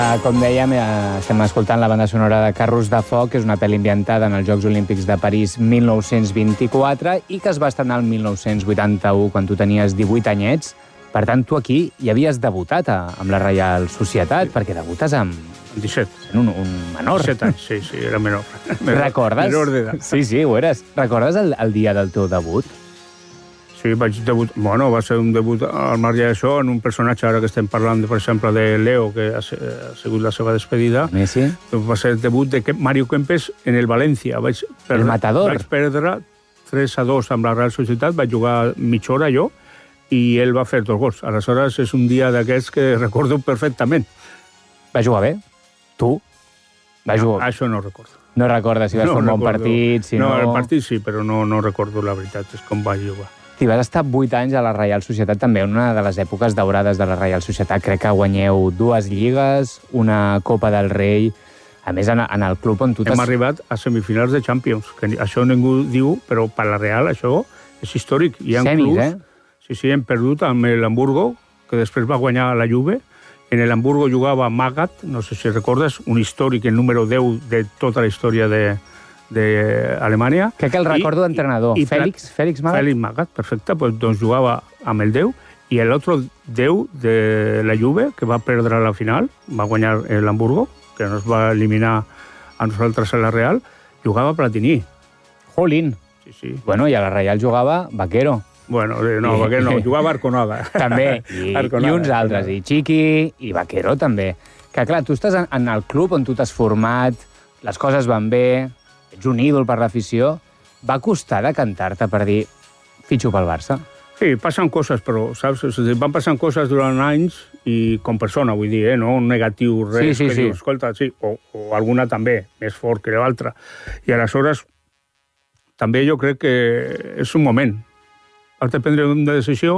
Com dèiem, estem escoltant la banda sonora de Carros de Foc, que és una pel·li ambientada en els Jocs Olímpics de París 1924 i que es va estrenar el 1981, quan tu tenies 18 anyets. Per tant, tu aquí ja havies debutat amb la Reial Societat, perquè debutes amb 17. un menor. 17 anys, sí, era menor. Recordes? Menor d'edat. Sí, ho eres. Recordes el dia del teu debut? Sí, vaig debutar... Bueno, va ser un debut al marge d'això, en un personatge, ara que estem parlant, per exemple, de Leo, que ha sigut la seva despedida. Messi. Va ser el debut de Mario Kempes en el València. El matador. Vaig perdre 3-2 amb la Real Societat, vaig jugar mitja hora jo, i ell va fer 2 gols. Aleshores, és un dia d'aquests que recordo perfectament. Va jugar bé? Tu? Això no recordo. No recordes si vas fer un bon partit, si no... No, el partit sí, però no recordo la veritat, és com vaig jugar. I vas estar 8 anys a la Reial Societat, també una de les èpoques daurades de la Reial Societat. Crec que guanyeu 2 lligues, una Copa del Rei. A més, en el club on tu Hem arribat a semifinals de Champions, que això ningú diu, però per la Real això és històric. Hi ha Semis, clubs, Sí, hem perdut amb l'Hamburgo, que després va guanyar la Juve. En l'Hamburgo jugava Magath, no sé si recordes, un històric, el número 10 de tota la història d'Alemanya. Crec que el recordo d'entrenador. Félix Magath? Félix Magath, perfecte. Doncs jugava amb el 10 i l'altre 10 de la Juve, que va perdre la final, va guanyar l'Hamburgo, que nos va eliminar a nosaltres a la Real, jugava Platini. Jolín. Sí. Bueno, i a la Reial jugava Vaquero. Bueno, no, Vaquero no, jugava Arconada. També, i uns altres, i Chiqui, i Vaquero també. Que clar, tu estàs en el club on tu t'has format, les coses van bé, ets un ídol per l'afició. Va costar decantar-te per dir, fitxo pel Barça? Sí, passen coses, però, saps? Van passant coses durant anys i com persona, vull dir, no un negatiu, res, sí. Dius, escolta, sí, o alguna també, més fort que l'altra. I aleshores, també jo crec que és un moment. Has de prendre una decisió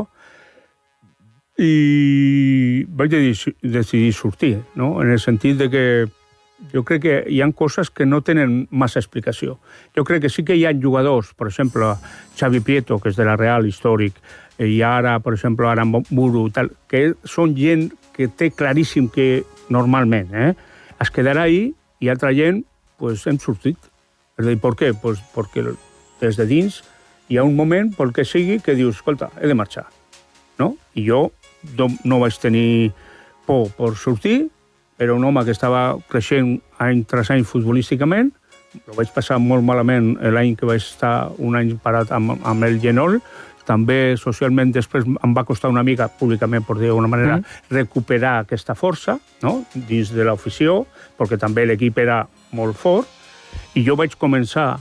i vaig decidir sortir, no? En el sentit de que jo crec que hi ha coses que no tenen massa explicació. Jo crec que sí que hi ha jugadors, per exemple, Xavi Prieto, que és de la Real, històric, i ara, per exemple, Aramburu, tal, que són gent que té claríssim que normalment es quedarà ahí i altra gent pues, hem sortit. És a dir, per què? Pues perquè des de dins hi ha un moment, pel que sigui, que dius, escolta, he de marxar. No? I jo no vaig tenir por per sortir, era un home que estava creixent any tras any futbolísticament, ho vaig passar molt malament l'any que vaig estar un any parat amb el Genol, també socialment després em va costar una mica, públicament, per dir d'alguna manera, recuperar aquesta força, no? Dins de l'afició, perquè també l'equip era molt fort, i jo vaig començar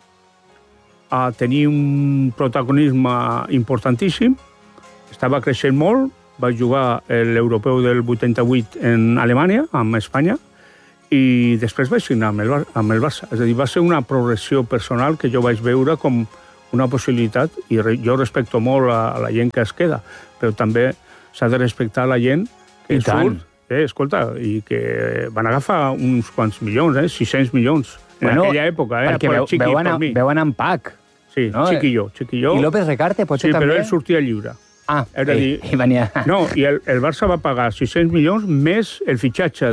a tenir un protagonisme importantíssim, estava creixent molt, vaig jugar l'europeu del 88 en Alemanya, amb Espanya, i després vaig signar amb el Barça. És a dir, va ser una progressió personal que jo vaig veure com una possibilitat, i jo respecto molt a la gent que es queda, però també s'ha de respectar la gent que surt. Escolta, i que van agafar uns quants milions, 600 milions, en aquella època. Perquè veuen en Pac. Sí, no? Chiquillo. I López Recarte, potser també? Sí, però ell sortia lliure. I venia... No, i el Barça va pagar 600 milions més el fitxatge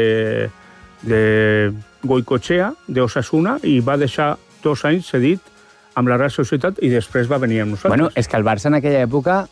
de Goicoechea, d'Osasuna, i va deixar 2 anys cedit amb la Real Societat i després va venir amb nosaltres. Bueno, és que el Barça en aquella època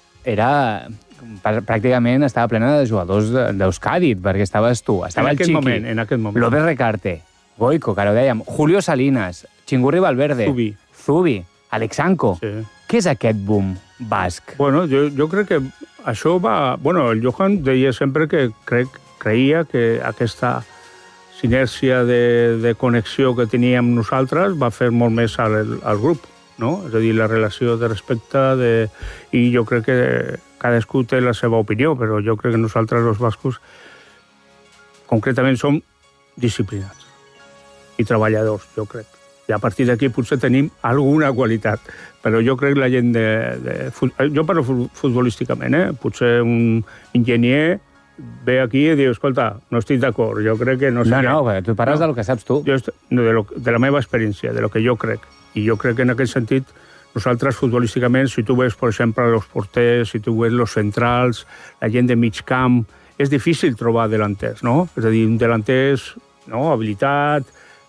pràcticament estava plena de jugadors d'Euskadi, perquè estaves tu, estava el Chiqui, en aquest moment. López Recarte, Goico, que ara ho dèiem, Julio Salinas, Chingurri Valverde, Zubi, Alexanco. Sí. Què és aquest boom basc? Bueno, jo crec que això va... Bueno, el Johan deia sempre que creia que aquesta sinèrcia de connexió que teníem nosaltres va fer molt més al grup, no? És a dir, la relació de respecte i jo crec que cadascú té la seva opinió, però jo crec que nosaltres, els bascos, concretament som disciplinats i treballadors, jo crec. I a partir d'aquí potser tenim alguna qualitat. Però jo crec que la gent jo parlo futbolísticament, potser un enginyer ve aquí i diu, escolta, no estic d'acord, jo crec que no sé què. No, tu parles del que saps tu. De la meva experiència, de lo que jo crec. I jo crec que en aquest sentit, nosaltres futbolísticament, si tu veus, per exemple, els porters, si tu veus els centrals, la gent de mig camp, és difícil trobar delanters, no? És a dir, delanters, no? Habilitat...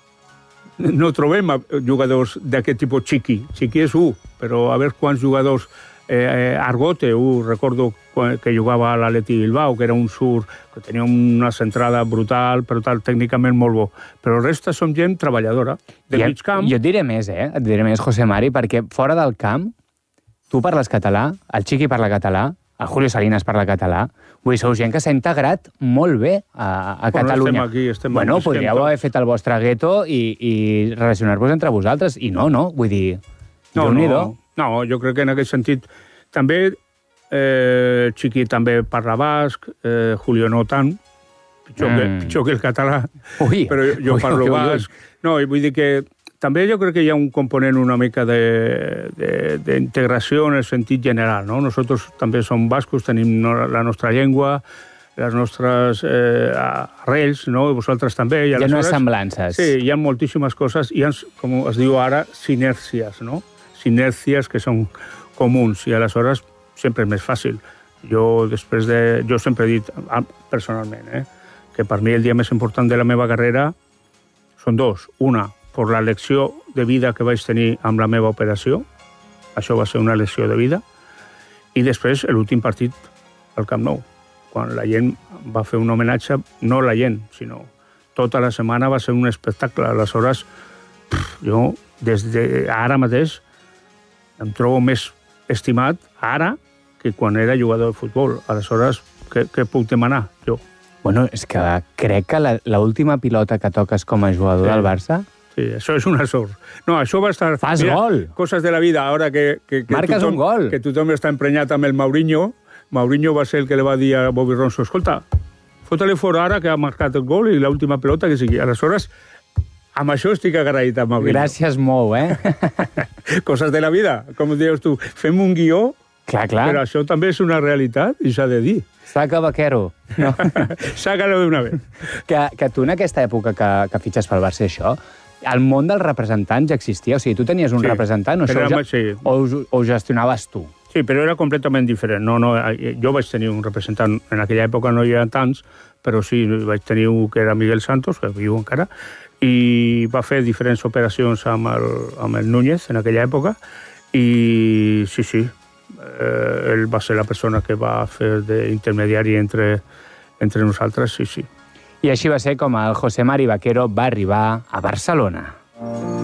No trobem jugadors d'aquest tipus xiqui. Xiqui és però a veure quants jugadors... Argote, recordo que jugava a l'Atleti Bilbao, que era un sur, que tenia una centrada brutal, però tècnicament molt bo. Però la resta som gent treballadora, del mig camp. Jo et diré més, Et diré més, José Mari, perquè fora del camp, tu parles català, el Xiqui parla català, el Julio Salinas parla català. Vull dir, sou gent que s'ha integrat molt bé a Catalunya. Estem aquí, podríeu haver fet el vostre gueto i relacionar-vos entre vosaltres. I no, vull dir, Déu-n'hi-do. No, jo crec que en aquest sentit també Xiqui també parla basc, Julio no tant, pitjor que el català, però jo parlo basc. No, i vull dir que també jo crec que hi ha un component una mica d'integració en el sentit general, no? Nosaltres també som bascos, tenim la nostra llengua, les nostres arrels, no? I vosaltres també. Hi ha unes semblances. Sí, hi ha moltíssimes coses, hi ha, com es diu ara, sinèrcies, no? Sinèrcies que són comuns i aleshores sempre és més fàcil. Jo sempre he dit personalment que per mi el dia més important de la meva carrera són dos. Una, per la lecció de vida que vaig tenir amb la meva operació. Això va ser una lecció de vida. I després l'últim partit al Camp Nou, quan la gent va fer un homenatge, no la gent, sinó tota la setmana va ser un espectacle. Aleshores, jo des d'ara mateix em trobo més estimat ara que quan era jugador de futbol. Aleshores, què puc demanar, jo? Bueno, és que crec que l'última pilota que toques com a jugador del Barça... Sí, això és una sort. No, això va estar... Fas gol! Coses de la vida, ara que marques un gol! Que tothom està emprenyat amb el Mourinho. Mourinho va ser el que li va dir a Bobby Ronso, escolta, fota-li fora ara que ha marcat el gol i l'última pelota que sigui. Aleshores, amb això estic agraït a Mourinho. Gràcies molt, Coses de la vida, com dius tu. Fem un guió, clar. Però això també és una realitat i s'ha de dir. Saca vaquero. No? Saca-lo d'una vez. Que tu en aquesta època que fitxes pel Barça això, el món dels representants ja existia? O sigui, tu tenies un representant o ho gestionaves tu? Sí, però era completament diferent. No, jo vaig tenir un representant, en aquella època no hi havia tants, però sí, vaig tenir un que era Miguel Santos, que viu encara, i va fer diferents operacions amb el Núñez en aquella època, i sí, ell va ser la persona que va fer d'intermediari entre nosaltres, sí. I així va ser com el José Mari Vaquero va arribar a Barcelona.